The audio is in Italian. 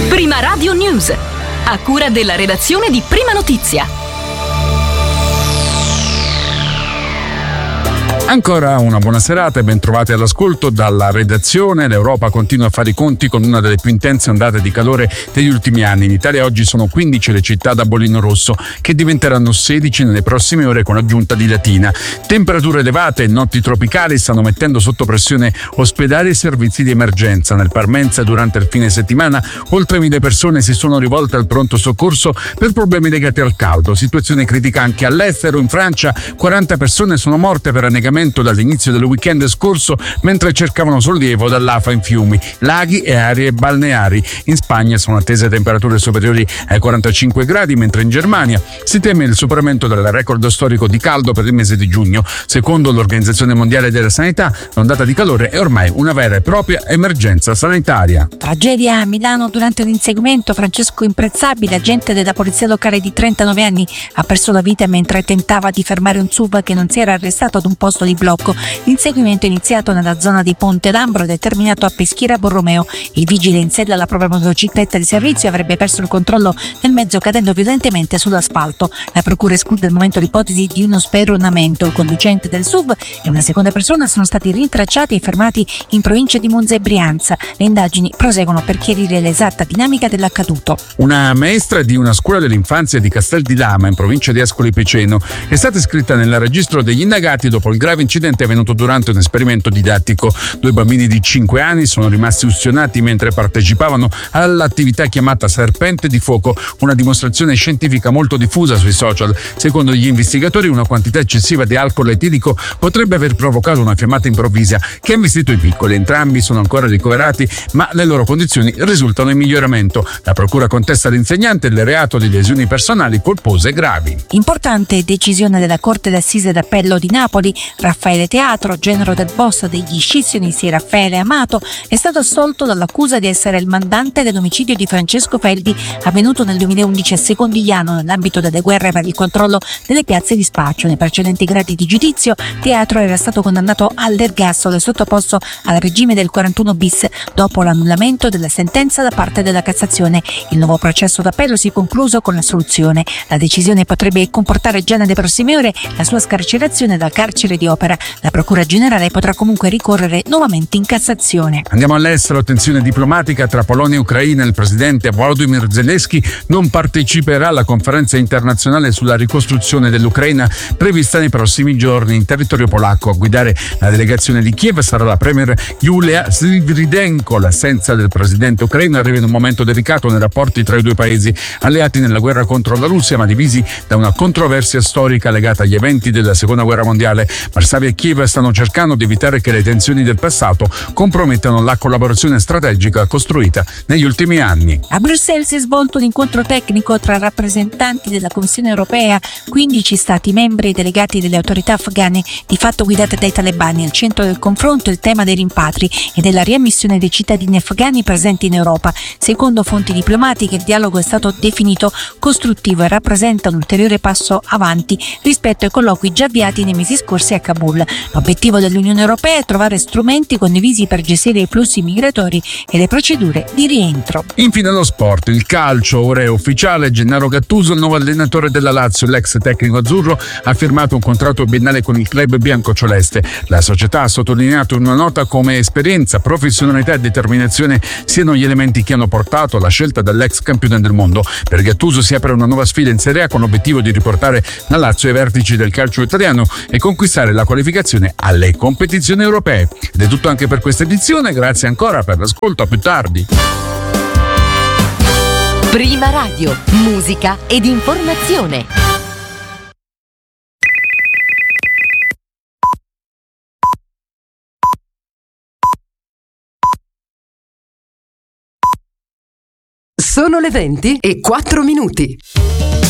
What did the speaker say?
Prima Radio News, a cura della redazione di Prima Notizia. Ancora una buona serata e ben trovati all'ascolto dalla redazione. L'Europa continua a fare i conti con una delle più intense ondate di calore degli ultimi anni. In Italia oggi sono 15 le città da bollino rosso, che diventeranno 16 nelle prossime ore con aggiunta di Latina. Temperature elevate e notti tropicali stanno mettendo sotto pressione ospedali e servizi di emergenza. Nel Parmense durante il fine settimana oltre 1000 persone si sono rivolte al pronto soccorso per problemi legati al caldo. Situazione critica anche all'estero. In Francia 40 persone sono morte per annegamento dall'inizio del weekend scorso mentre cercavano sollievo dall'afa in fiumi, laghi e aree balneari. In Spagna sono attese temperature superiori ai 45 gradi, mentre in Germania si teme il superamento del record storico di caldo per il mese di giugno. Secondo l'Organizzazione Mondiale della Sanità, l'ondata di calore è ormai una vera e propria emergenza sanitaria. Tragedia a Milano durante un inseguimento. Francesco Imprezzabile, agente della polizia locale di 39 anni, ha perso la vita mentre tentava di fermare un SUV che non si era arrestato ad un posto di blocco. L'inseguimento è iniziato nella zona di Ponte Lambro ed è terminato a Peschiera Borromeo. Il vigile in sella alla propria motocicletta di servizio avrebbe perso il controllo del mezzo cadendo violentemente sull'asfalto. La procura esclude al momento l'ipotesi di uno speronamento. Il conducente del SUV e una seconda persona sono stati rintracciati e fermati in provincia di Monza e Brianza. Le indagini proseguono per chiarire l'esatta dinamica dell'accaduto. Una maestra di una scuola dell'infanzia di Castel di Lama, in provincia di Ascoli Piceno, è stata iscritta nel registro degli indagati dopo il grave incidente avvenuto durante un esperimento didattico. 2 bambini di 5 anni sono rimasti ustionati mentre partecipavano all'attività chiamata Serpente di fuoco, una dimostrazione scientifica molto diffusa sui social. Secondo gli investigatori, una quantità eccessiva di alcol etilico potrebbe aver provocato una fiammata improvvisa che ha investito i piccoli. Entrambi sono ancora ricoverati, ma le loro condizioni risultano in miglioramento. La procura contesta all'insegnante il reato di lesioni personali colpose e gravi. Importante decisione della Corte d'Assise d'Appello di Napoli. Raffaele Teatro, genero del boss degli scissionisti Raffaele Amato, è stato assolto dall'accusa di essere il mandante dell'omicidio di Francesco Feldi avvenuto nel 2011 a Secondigliano nell'ambito delle guerre per il controllo delle piazze di spaccio. Nei precedenti gradi di giudizio Teatro era stato condannato all'ergastolo e sottoposto al regime del 41 bis dopo l'annullamento della sentenza da parte della Cassazione. Il nuovo processo d'appello si è concluso con l'assoluzione. La decisione potrebbe comportare già nelle prossime ore la sua scarcerazione dal carcere di Opera. La Procura Generale potrà comunque ricorrere nuovamente in Cassazione. Andiamo all'estero. Tensione diplomatica tra Polonia e Ucraina. Il presidente Volodymyr Zelensky non parteciperà alla conferenza internazionale sulla ricostruzione dell'Ucraina prevista nei prossimi giorni in territorio polacco. A guidare la delegazione di Kiev sarà la premier Yulia Sviridenko. L'assenza del presidente ucraino arriva in un momento delicato nei rapporti tra i due paesi, alleati nella guerra contro la Russia ma divisi da una controversia storica legata agli eventi della seconda guerra mondiale. Varsavia e Kiev stanno cercando di evitare che le tensioni del passato compromettano la collaborazione strategica costruita negli ultimi anni. A Bruxelles si è svolto un incontro tecnico tra rappresentanti della Commissione europea, 15 stati membri e delegati delle autorità afghane di fatto guidate dai talebani. Al centro del confronto il tema dei rimpatri e della riammissione dei cittadini afghani presenti in Europa. Secondo fonti diplomatiche il dialogo è stato definito costruttivo e rappresenta un ulteriore passo avanti rispetto ai colloqui già avviati nei mesi scorsi a Kabul. L'obiettivo dell'Unione Europea è trovare strumenti condivisi per gestire i flussi migratori e le procedure di rientro. Infine lo sport, il calcio, ora è ufficiale. Gennaro Gattuso, il nuovo allenatore della Lazio. L'ex tecnico azzurro ha firmato un contratto biennale con il club biancoceleste. La società ha sottolineato in una nota come esperienza, professionalità e determinazione siano gli elementi che hanno portato alla scelta dell'ex campione del mondo. Per Gattuso si apre una nuova sfida in Serie A con l'obiettivo di riportare la Lazio ai vertici del calcio italiano e conquistare la qualificazione alle competizioni europee. Ed è tutto anche per questa edizione, grazie ancora per l'ascolto, a più tardi. Prima Radio, musica ed informazione. Sono le 20:04.